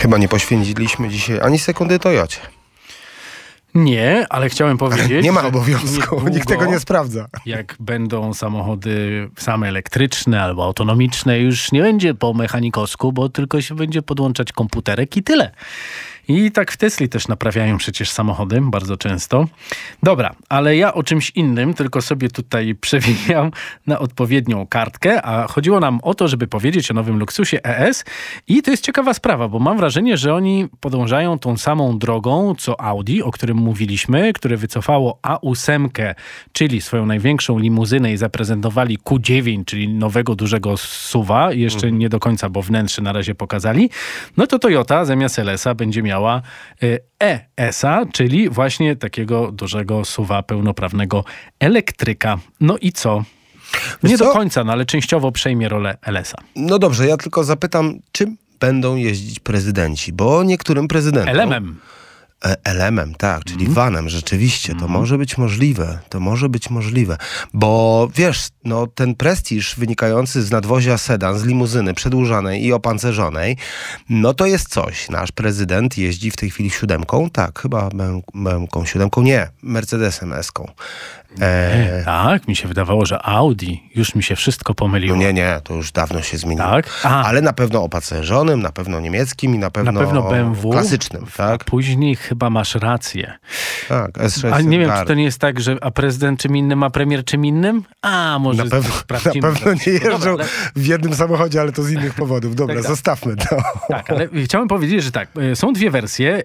Chyba nie poświęciliśmy dzisiaj ani sekundy Toyocie. Nie, ale chciałem powiedzieć... Nie ma obowiązku, nikt tego nie sprawdza. Jak będą samochody same elektryczne albo autonomiczne, już nie będzie po mechanikowsku, bo tylko się będzie podłączać komputerek i tyle. I tak w Tesli też naprawiają przecież samochody bardzo często. Dobra, ale ja o czymś innym, tylko sobie tutaj przewijam na odpowiednią kartkę, a chodziło nam o to, żeby powiedzieć o nowym Lexusie ES i to jest ciekawa sprawa, bo mam wrażenie, że oni podążają tą samą drogą co Audi, o którym mówiliśmy, które wycofało A8, czyli swoją największą limuzynę i zaprezentowali Q9, czyli nowego dużego SUV-a, jeszcze nie do końca, bo wnętrze na razie pokazali. No to Toyota zamiast LS-a będzie miała ES-a, czyli właśnie takiego dużego SUV-a pełnoprawnego elektryka. No i co? Nie do końca, no ale częściowo przejmie rolę LS-a. No dobrze, ja tylko zapytam, czym będą jeździć prezydenci? Bo niektórym prezydentom... LM-em, tak, czyli vanem, rzeczywiście, to może być możliwe, bo wiesz, no ten prestiż wynikający z nadwozia sedan, z limuzyny przedłużanej i opancerzonej, no to jest coś. Nasz prezydent jeździ w tej chwili 7, tak, chyba BMW 7, nie, Mercedesem S-ką. Tak, mi się wydawało, że Audi, już mi się wszystko pomyliło. No nie, to już dawno się zmieniło. Tak? Ale na pewno opancerzonym, na pewno niemieckim i na pewno BMW, klasycznym. Tak? A później chyba masz rację. Tak, S6. A nie wiem, czy to nie jest tak, że prezydent czym innym, a premier czym innym? A może na pewno nie jeżdżą w jednym samochodzie, ale to z innych powodów. Dobra, tak. Zostawmy to. Tak, ale chciałem powiedzieć, że tak, są dwie wersje.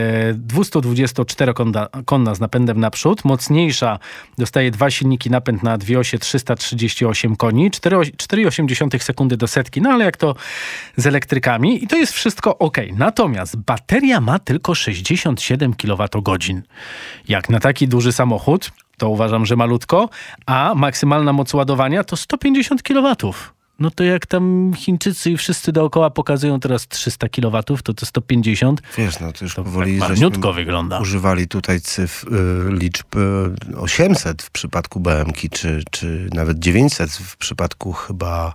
224-konna z napędem naprzód, mocniejsza dostaje 2 silniki, napęd na dwie osie, 338 koni, 4,8 sekundy do setki, no ale jak to z elektrykami i to jest wszystko ok. Natomiast bateria ma tylko 67 kWh. Jak na taki duży samochód, to uważam, że malutko, a maksymalna moc ładowania to 150 kW. No to jak tam Chińczycy i wszyscy dookoła pokazują teraz 300 kW, to 150. Wiesz, no to już powoli marniutko wygląda. Używali tutaj liczb 800 w przypadku BM-ki, czy nawet 900 w przypadku chyba...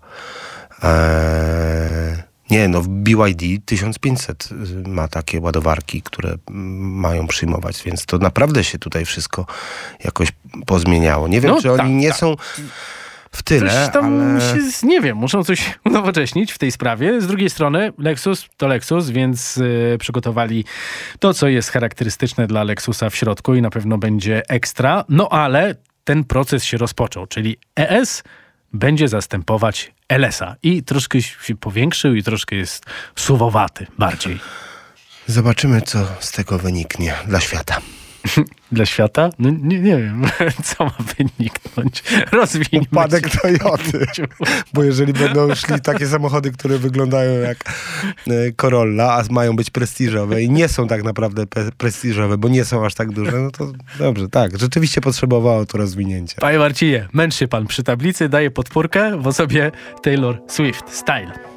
w BYD 1500 ma takie ładowarki, które mają przyjmować, więc to naprawdę się tutaj wszystko jakoś pozmieniało. Nie wiem, czy oni nie są... w tyle, coś tam ale... nie wiem, muszą coś unowocześnić w tej sprawie. Z drugiej strony Lexus to Lexus, więc przygotowali to, co jest charakterystyczne dla Lexusa w środku i na pewno będzie ekstra. No ale ten proces się rozpoczął, czyli ES będzie zastępować LS-a i troszkę się powiększył i troszkę jest suwowaty bardziej. Zobaczymy, co z tego wyniknie dla świata. Dla świata? No nie wiem, co ma wyniknąć. Rozwiniemy. Upadek Toyoty. Bo jeżeli będą szli takie samochody, które wyglądają jak Corolla, a mają być prestiżowe i nie są tak naprawdę prestiżowe, bo nie są aż tak duże, no to dobrze, tak. Rzeczywiście potrzebowało to rozwinięcia. Panie Marcinie, męcz się pan przy tablicy, daje podpórkę w osobie Taylor Swift. Style.